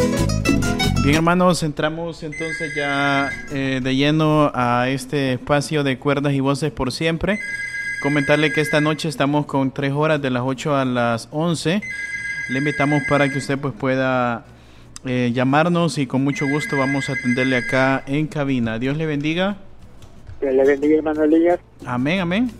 Bien, hermanos, entramos entonces ya de lleno a este espacio de Cuerdas y Voces por Siempre. Comentarle que esta noche estamos con 3 horas de las 8 a las 11. Le invitamos para que usted pues pueda llamarnos y con mucho gusto vamos a atenderle acá en cabina. Dios le bendiga. Dios le bendiga, hermano Elías. Amén, amén.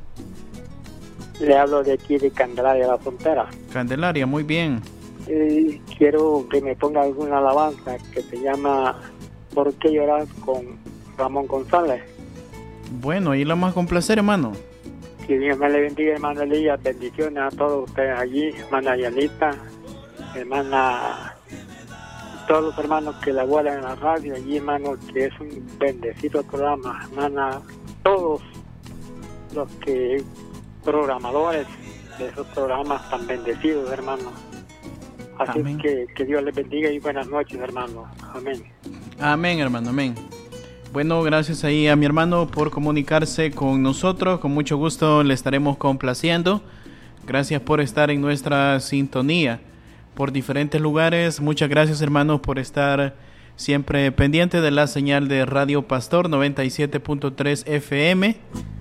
Le hablo de aquí de Candelaria, la frontera. Candelaria, muy bien. Quiero que me ponga alguna alabanza que se llama ¿Por qué lloras? Con Ramón González. Bueno, ahí lo vamos a complacer, hermano. Que Dios me le bendiga, hermano Elías. Bendiciones a todos ustedes allí, hermana Yanita, hermana, todos los hermanos que laboran en la radio allí, hermano, que es un bendecido programa, hermana, todos los que programadores de esos programas tan bendecidos, hermano. Así Amén. que Dios les bendiga y buenas noches, hermano. Amén. Amén, hermano, amén. Bueno, gracias ahí a mi hermano por comunicarse con nosotros. Con mucho gusto le estaremos complaciendo. Gracias por estar en nuestra sintonía por diferentes lugares. Muchas gracias, hermanos, por estar siempre pendiente de la señal de Radio Pastor 97.3 FM.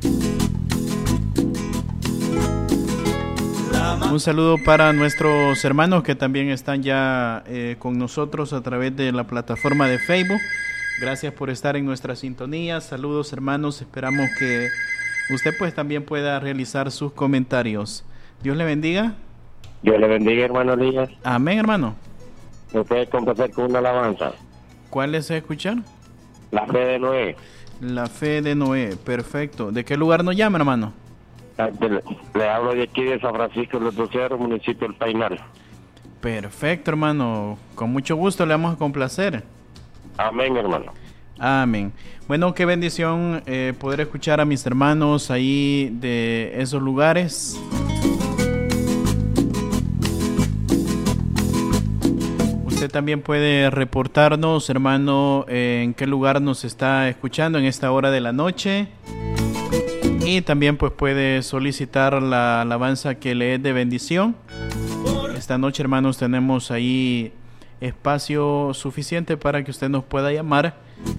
Un saludo para nuestros hermanos que también están ya con nosotros a través de la plataforma de Facebook. Gracias por estar en nuestra sintonía. Saludos, hermanos. Esperamos que usted pues también pueda realizar sus comentarios. Dios le bendiga. Dios le bendiga, hermano Elías. Amén, hermano. ¿Me puede complacer con una alabanza? ¿Cuál es escuchar? La fe de Noé. La fe de Noé. Perfecto. ¿De qué lugar nos llama, hermano? Le hablo de aquí de San Francisco de los Doceros, municipio del Painal. Perfecto, hermano. Con mucho gusto le vamos a complacer. Amén, hermano. Amén. Bueno, qué bendición poder escuchar a mis hermanos ahí de esos lugares. Usted también puede reportarnos, hermano, en qué lugar nos está escuchando en esta hora de la noche. Y también pues puede solicitar la alabanza que le es de bendición. Esta noche, hermanos, tenemos ahí espacio suficiente para que usted nos pueda llamar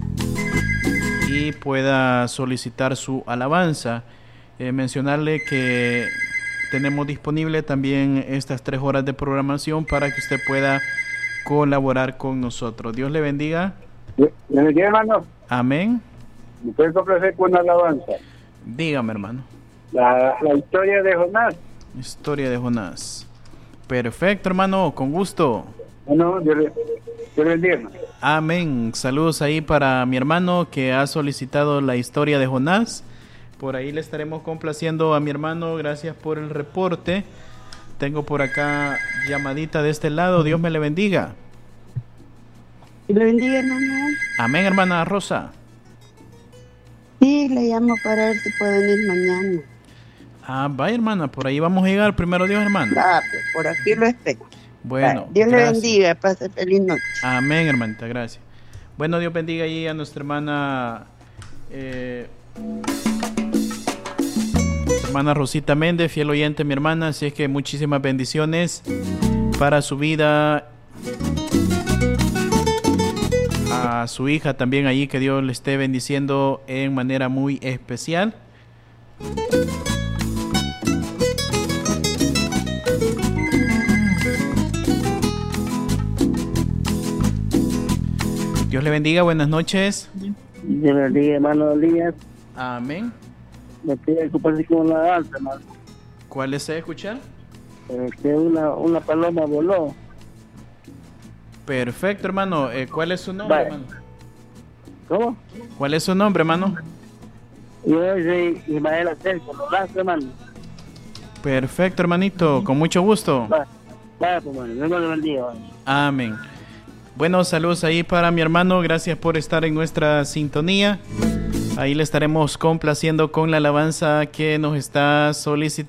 y pueda solicitar su alabanza. Mencionarle que tenemos disponible también estas 3 horas de programación para que usted pueda colaborar con nosotros. Dios le bendiga. ¿Le bendiga, hermano? Amén. ¿Me puede complacer con una alabanza? Dígame, hermano. La historia de Jonás. Historia de Jonás. Perfecto, hermano, con gusto. Bueno, Dios le bendiga, hermano. Amén. Saludos ahí para mi hermano que ha solicitado la historia de Jonás. Por ahí le estaremos complaciendo a mi hermano. Gracias por el reporte. Tengo por acá llamadita de este lado. Dios me le bendiga. Dios le bendiga, hermano. Amén, hermana Rosa. Sí, le llamo para ver si puede venir mañana. Vaya, hermana, por ahí vamos a llegar. Primero Dios, hermano. Pues, por aquí lo espero. Bueno, Dios gracias. le bendiga, pase feliz noche. Amén, hermanita, gracias. Bueno, Dios bendiga ahí a nuestra hermana hermana Rosita Méndez, fiel oyente, mi hermana. Así es que muchísimas bendiciones para su vida. A su hija también allí, que Dios le esté bendiciendo en manera muy especial. Dios le bendiga, buenas noches. Dios le bendiga, hermano Elías. Amén. Me pide complacer con una alabanza, hermano. ¿Cuál desea escuchar? Que una paloma voló. Perfecto, hermano. ¿Cuál es su nombre, Vale. hermano? ¿Cómo? ¿Cuál es su nombre, hermano? Yo soy Ismael Asensio, Lorenzo, hermano. Perfecto, hermanito. Con mucho gusto. Vaya, pues, hermano. Dios le bendiga, hermano. Amén. Bueno, saludos ahí para mi hermano. Gracias por estar en nuestra sintonía. Ahí le estaremos complaciendo con la alabanza que nos está